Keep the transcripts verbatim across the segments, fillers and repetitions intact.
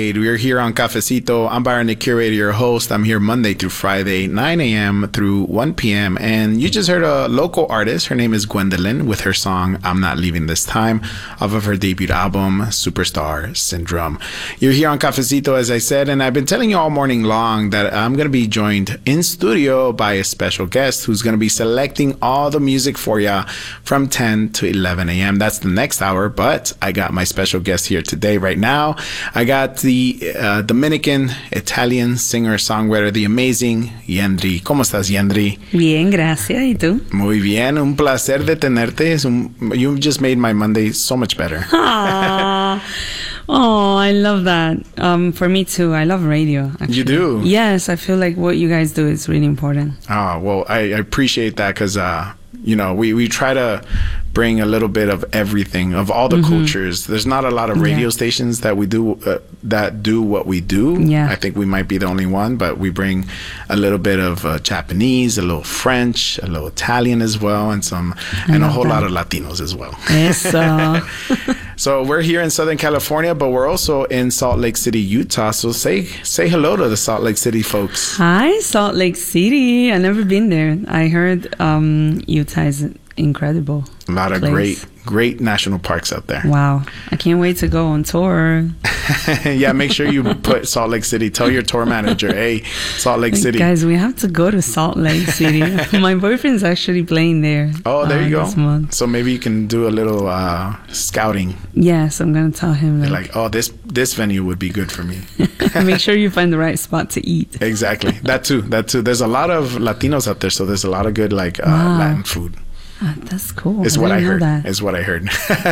Arcade. We're here on Cafecito. I'm Byron, the curator, your host. I'm here Monday through Friday, nine a.m. through one p.m. And you just heard a local artist. Her name is Gwendolyn with her song, I'm Not Leaving This Time, off of her debut album, Superstar Syndrome. You're here on Cafecito, as I said, and I've been telling you all morning long that I'm going to be joined in studio by a special guest who's going to be selecting all the music for you from ten to eleven a.m. That's the next hour, but I got my special guest here today right now. I got the uh, Dominican Italian singer-songwriter, the amazing Yendri. ¿Cómo estás, Yendri? Bien, gracias. ¿Y tú? Muy bien. Un placer de tenerte. Es un, you just made my Monday so much better. Aww. Oh, I love that. Um, for me too. I love radio. Actually. You do? Yes, I feel like what you guys do is really important. Oh, well, I, I appreciate that because, uh, you know, we, we try to bring a little bit of everything, of all the mm-hmm. cultures. There's not a lot of radio yeah. stations that we do uh, that do what we do. Yeah. I think we might be the only one, but we bring a little bit of uh, Japanese, a little French, a little Italian as well, and some I and a whole that. lot of Latinos as well. Eso. So we're here in Southern California, but we're also in Salt Lake City, Utah. So say say hello to the Salt Lake City folks. Hi, Salt Lake City. I've never been there. I heard um, Utah is incredible. A lot of place. great, great national parks out there. Wow. I can't wait to go on tour. Yeah, make sure you put Salt Lake City. Tell your tour manager, hey, Salt Lake City. Guys, we have to go to Salt Lake City. My boyfriend's actually playing there. Oh, there uh, you go. This month. So maybe you can do a little uh, scouting. Yes, I'm going to tell him. Like, like, oh, this this venue would be good for me. Make sure you find the right spot to eat. Exactly. That too. That too. There's a lot of Latinos out there, so there's a lot of good like uh, wow. Latin food. Uh, that's cool. Is I what I heard. heard. Is what I heard.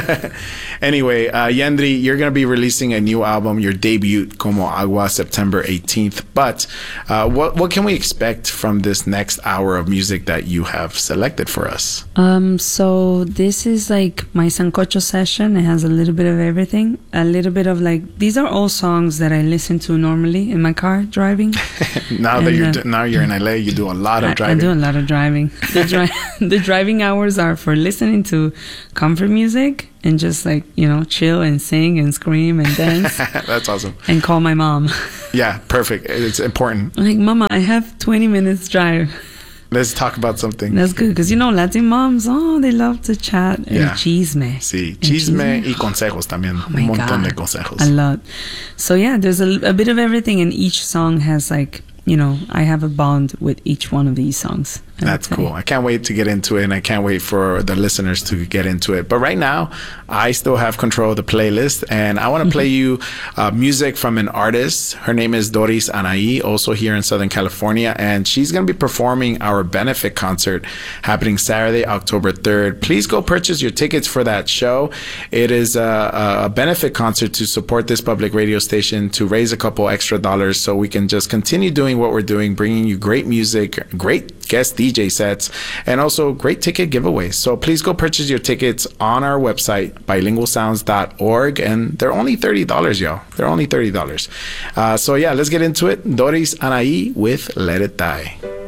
Anyway, uh, Yendri, you're going to be releasing a new album, your debut, Como Agua, September eighteenth. But uh, what what can we expect from this next hour of music that you have selected for us? Um, so this is like my Sancocho session. It has a little bit of everything. A little bit of like, these are all songs that I listen to normally in my car driving. now and, that you're uh, now you're in L A, you do a lot of I, driving. I do a lot of driving. The, dri- the driving hours are for listening to comfort music and just like, you know, chill and sing and scream and dance. That's awesome. And call my mom. Yeah, perfect. It's important. I'm like, Mama, I have twenty minutes drive. Let's talk about something. That's good because, you know, Latin moms, oh, they love to chat and yeah. chisme. Sí, chisme, chisme y consejos también. Oh my Un montón God. de consejos. A lot. So yeah, there's a, a bit of everything, and each song has like, you know, I have a bond with each one of these songs. That's cool. I can't wait to get into it, and I can't wait for the listeners to get into it. But right now, I still have control of the playlist, and I want to play you uh, music from an artist. Her name is Doris Anaí, also here in Southern California, and she's going to be performing our benefit concert happening Saturday, October third. Please go purchase your tickets for that show. It is a, a benefit concert to support this public radio station, to raise a couple extra dollars so we can just continue doing what we're doing, bringing you great music, great guest D J sets, and also great ticket giveaways. So please go purchase your tickets on our website, bilingual sounds dot org, and they're only thirty dollars, y'all. They're only thirty dollars. Uh, so yeah, let's get into it. Doris Anaí with Let It Die.